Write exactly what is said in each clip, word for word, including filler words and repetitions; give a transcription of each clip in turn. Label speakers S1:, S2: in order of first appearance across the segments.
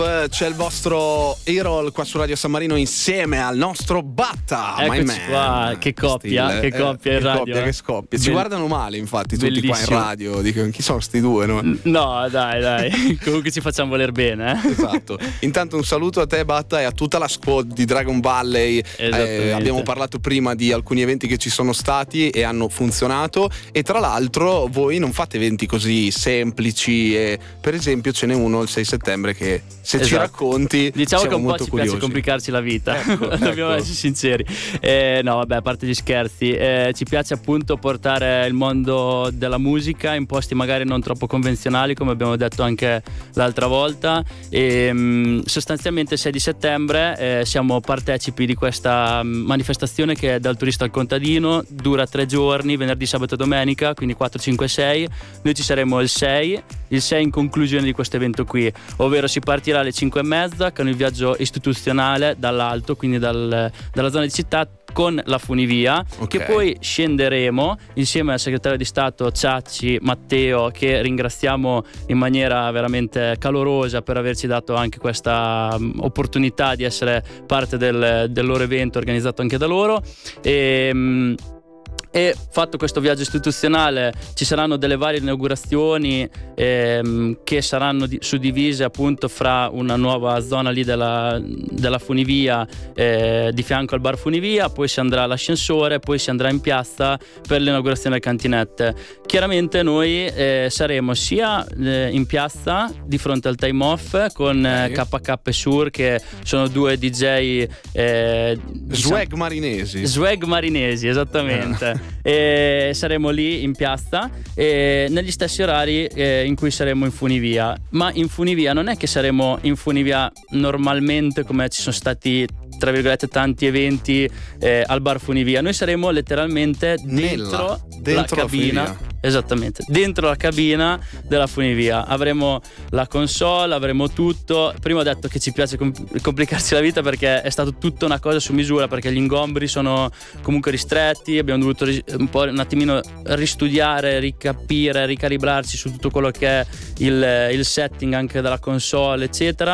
S1: C'è il vostro Erol qua su Radio San Marino insieme al nostro Batta.
S2: Eccoci qua, che coppia,
S1: Stile.
S2: che coppia
S1: eh,
S2: in
S1: che
S2: radio.
S1: Coppia,
S2: eh.
S1: che scoppia. Ci
S2: Bell-
S1: guardano male, infatti, tutti
S2: Bellissimo.
S1: qua in radio. Dicono chi sono sti due, no?
S2: No, dai, dai. Comunque ci facciamo voler bene, eh.
S1: Esatto. Intanto un saluto a te, Batta, e a tutta la squad di Dragon Valley. Eh, abbiamo parlato prima di alcuni eventi che ci sono stati e hanno funzionato. E tra l'altro voi non fate eventi così semplici. E, per esempio, ce n'è uno il sei settembre che se
S2: esatto.
S1: ci racconti
S2: diciamo
S1: siamo
S2: che un po'
S1: molto
S2: ci
S1: curiosi.
S2: piace complicarci la vita.
S1: Ecco,
S2: Dobbiamo
S1: ecco.
S2: essere sinceri. Eh, no, vabbè, a parte gli scherzi, eh, ci piace appunto portare il mondo della musica in posti magari non troppo convenzionali, come abbiamo detto anche l'altra volta. E mh, sostanzialmente il sei di settembre eh, siamo partecipi di questa manifestazione che è dal turista al contadino, dura tre giorni, venerdì, sabato e domenica, quindi quattro, cinque, sei. Noi ci saremo il sei, il sei in conclusione di questo evento qui, ovvero si partirà alle cinque e mezza con il viaggio istituzionale dall'alto, quindi dal, dalla zona di città, con la funivia,
S1: okay.
S2: Che poi scenderemo insieme al segretario di Stato Ciacci Matteo, che ringraziamo in maniera veramente calorosa per averci dato anche questa um, opportunità di essere parte del, del loro evento organizzato anche da loro. E um, E fatto questo viaggio istituzionale ci saranno delle varie inaugurazioni ehm, che saranno di- suddivise appunto fra una nuova zona lì della, della funivia eh, di fianco al bar Funivia, poi si andrà all'ascensore, poi si andrà in piazza per l'inaugurazione del cantinette. Chiaramente noi eh, saremo sia eh, in piazza di fronte al Time Off con eh, K K e Sur, che sono due D J eh, diciamo,
S1: Swag marinesi.
S2: Swag marinesi, esattamente. E saremo lì in piazza e negli stessi orari eh, in cui saremo in funivia. Ma in funivia non è che saremo in funivia normalmente, come ci sono stati tra virgolette tanti eventi eh, al bar Funivia. Noi saremo letteralmente dentro,
S1: Nella, dentro
S2: la
S1: la
S2: cabina.
S1: funivia.
S2: Esattamente, dentro la cabina della funivia avremo la console, avremo tutto. Prima ho detto che ci piace compl- complicarsi la vita perché è stato tutta una cosa su misura, perché gli ingombri sono comunque ristretti, abbiamo dovuto ri- un po' un attimino ristudiare, ricapire, ricalibrarci su tutto quello che è il, il setting anche della console eccetera.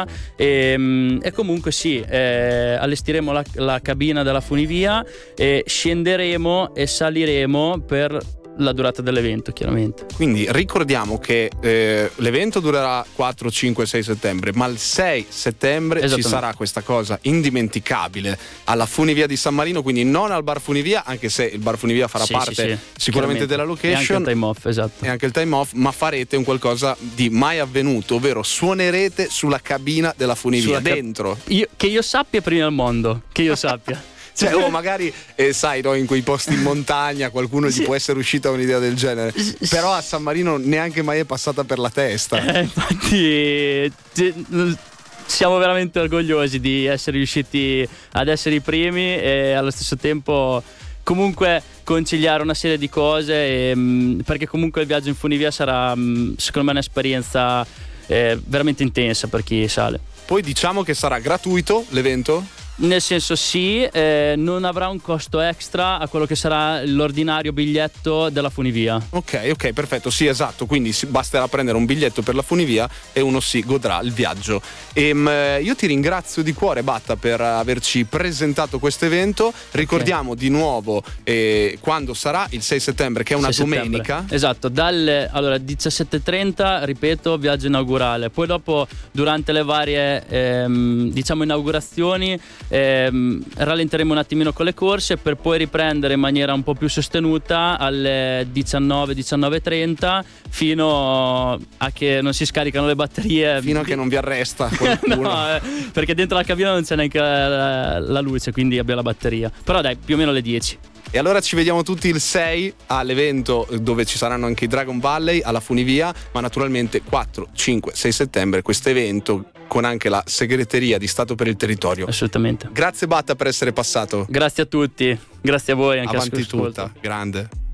S2: E, e comunque sì, eh, allestiremo la, la cabina della funivia e scenderemo e saliremo per la durata dell'evento, chiaramente.
S1: Quindi ricordiamo che eh, l'evento durerà quattro, cinque, sei settembre, ma il sei settembre ci sarà questa cosa indimenticabile alla Funivia di San Marino, quindi non al bar Funivia, anche se il bar Funivia farà
S2: sì,
S1: parte
S2: sì, sì,
S1: sicuramente della location,
S2: e anche il time off, esatto.
S1: e anche il time off, ma farete un qualcosa di mai avvenuto, ovvero suonerete sulla cabina della Funivia,
S2: Sulla ca-
S1: dentro.
S2: Io, che io sappia prima al mondo, che io sappia.
S1: Cioè, o magari, eh, sai, no, in quei posti in montagna qualcuno
S2: sì.
S1: gli può essere uscita un'idea del genere.
S2: S-
S1: Però a San Marino neanche mai è passata per la testa.
S2: Eh, infatti, t- siamo veramente orgogliosi di essere riusciti ad essere i primi e allo stesso tempo comunque conciliare una serie di cose e, mh, perché comunque il viaggio in funivia sarà mh, secondo me un'esperienza eh, veramente intensa per chi sale.
S1: Poi diciamo che sarà gratuito l'evento?
S2: Nel senso sì, eh, non avrà un costo extra a quello che sarà l'ordinario biglietto della funivia.
S1: Ok, ok, perfetto, sì, esatto, quindi si, basterà prendere un biglietto per la funivia e uno si godrà il viaggio. E, mh, io ti ringrazio di cuore, Batta, per averci presentato questo evento. Ricordiamo okay. di nuovo eh, quando sarà, il sei settembre, che è una domenica.
S2: Esatto, dalle allora, diciassette e trenta, ripeto, viaggio inaugurale. Poi dopo, durante le varie ehm, diciamo inaugurazioni, ehm, rallenteremo un attimino con le corse per poi riprendere in maniera un po' più sostenuta alle diciannove, diciannove e trenta fino a che non si scaricano le batterie,
S1: fino a che non vi arresta qualcuno.
S2: No, eh, perché dentro la cabina non c'è neanche la, la luce, quindi abbiamo la batteria. Però dai, più o meno alle dieci.
S1: E allora ci vediamo tutti il sei all'evento dove ci saranno anche i Dragon Valley alla funivia, ma naturalmente quattro, cinque, sei settembre questo evento con anche la segreteria di Stato per il territorio.
S2: Assolutamente.
S1: Grazie Batta per essere passato.
S2: Grazie a tutti, grazie a voi anche.
S1: Avanti tutta, grande.